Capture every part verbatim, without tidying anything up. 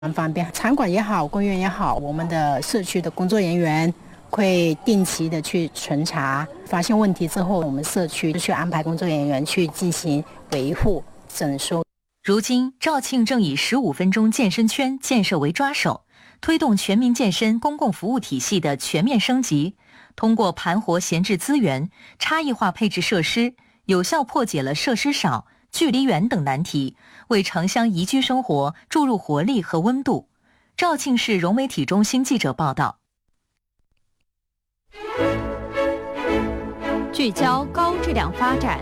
蛮方便，餐馆也好，公园也好，我们的社区的工作人员会定期的去巡查，发现问题之后，我们社区就去安排工作人员去进行维护、整修。 如今，肇庆正以十五分钟健身圈建设为抓手，推动全民健身公共服务体系的全面升级，通过盘活闲置资源、差异化配置设施，有效破解了设施少、距离远等难题，为城乡宜居生活注入活力和温度。肇庆市融媒体中心记者报道。 聚焦高质量发展。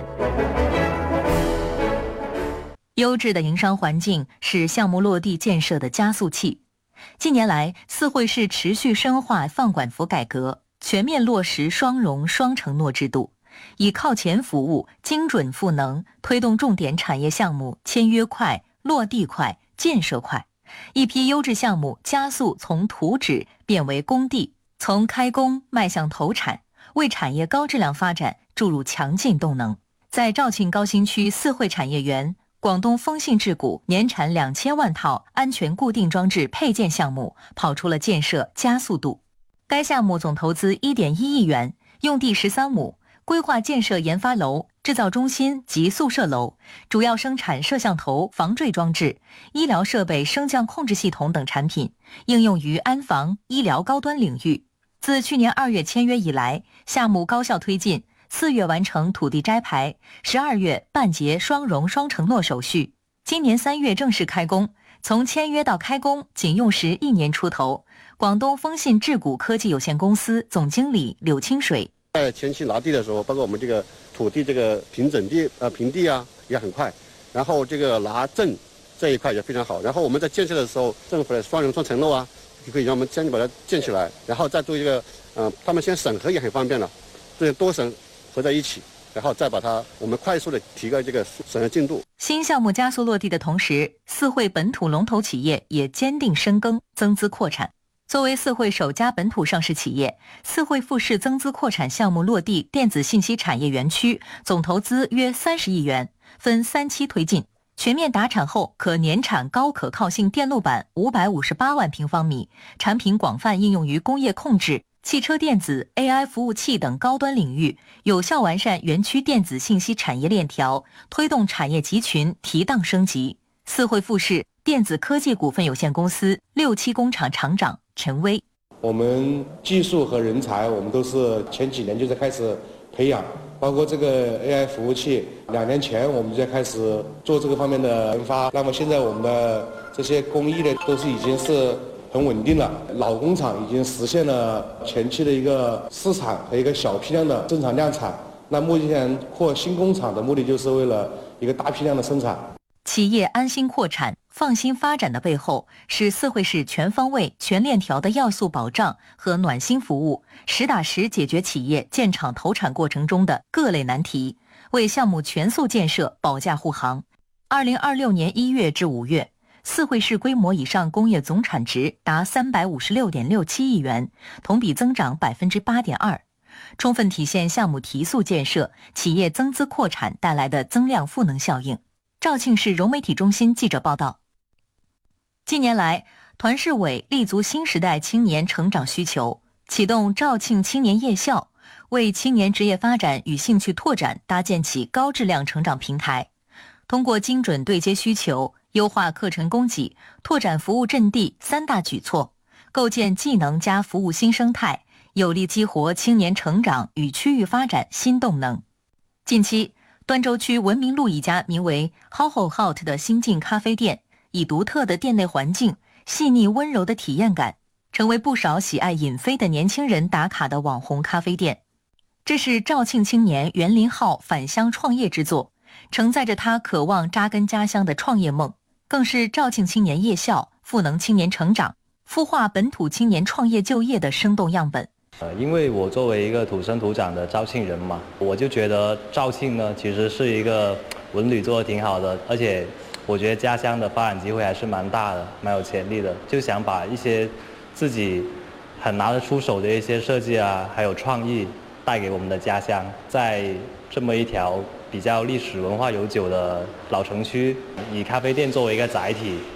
优质的营商环境是项目落地建设的加速器。近年来，四惠市持续深化放管服改革，全面落实双融双承诺制度，以靠前服务、精准赋能，推动重点产业项目签约快、落地快、建设快。一批优质项目加速从图纸变为工地，从开工迈向投产，为产业高质量发展注入强劲动能。在肇庆高新区四惠产业园，广东风信智谷年产两千万套安全固定装置配件项目跑出了建设加速度。该项目总投资 一点一亿元，用地十三亩，规划建设研发楼、制造中心及宿舍楼，主要生产摄像头、防坠装置、医疗设备升降控制系统等产品，应用于安防、医疗高端领域。自去年二月签约以来，项目高效推进，四月完成土地摘牌，十二月办结双融双承诺手续，今年三月正式开工。从签约到开工仅用时一年出头。广东风信智谷科技有限公司总经理柳清水。 在前期拿地的时候，包括我们这个土地这个平整地呃平地啊也很快，然后这个拿证这一块也非常好。然后我们在建设的时候，政府的双融双承诺啊，就可以让我们先把它建起来，然后再做一个呃，他们先审核也很方便了，这些多审合在一起，然后再把它我们快速的提高这个审核进度。 新项目加速落地的同时，四惠本土龙头企业也坚定深耕增资扩产。作为四惠首家本土上市企业，四惠富市增资扩产项目落地电子信息产业园区，总投资约三十亿元，分三期推进。全面达产后，可年产高可靠性电路板五百五十八万平方米，产品广泛应用于工业控制、汽车电子、A I 服务器等高端领域，有效完善园区电子信息产业链条，推动产业集群提档升级。四惠富市电子科技股份有限公司六期工厂厂长陈威： 我们技术和人才，我们都是前几年就在开始培养，包括这个 A I 服务器，两年前我们就在开始做这个方面的研发。那么现在我们的这些工艺呢，都是已经是很稳定了。老工厂已经实现了前期的一个试产和一个小批量的正常量产。那目前扩新工厂的目的就是为了一个大批量的生产。 企业安心扩产、放心发展的背后，是四惠市全方位、全链条的要素保障和暖心服务，实打实解决企业建厂投产过程中的各类难题，为项目全速建设保驾护航。二零二六年一月至五月，四惠市规模以上工业总产值达三百五十六点六七亿元，同比增长百分之八点二，充分体现项目提速建设、企业增资扩产带来的增量赋能效应。肇庆市融媒体中心记者报道。近年来，团市委立足新时代青年成长需求，启动肇庆青年夜校，为青年职业发展与兴趣拓展搭建起高质量成长平台。通过精准对接需求、优化课程供给、拓展服务阵地三大举措，构建技能加服务新生态，有力激活青年成长与区域发展新动能。近期，端州区文明路一家名为 Hoho Hot 的新晋咖啡店，以独特的店内环境、细腻温柔的体验感，成为不少喜爱饮啡的年轻人打卡的网红咖啡店。这是肇庆青年袁林浩返乡创业之作，承载着他渴望扎根家乡的创业梦，更是肇庆青年夜校赋能青年成长、孵化本土青年创业就业的生动样本。 呃，因为我作为一个土生土长的肇庆人嘛，我就觉得肇庆呢其实是一个文旅做得挺好的，而且我觉得家乡的发展机会还是蛮大的，蛮有潜力的，就想把一些自己很拿得出手的一些设计啊，还有创意带给我们的家乡。在这么一条比较历史文化悠久的老城区，以咖啡店作为一个载体，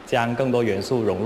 将更多元素融入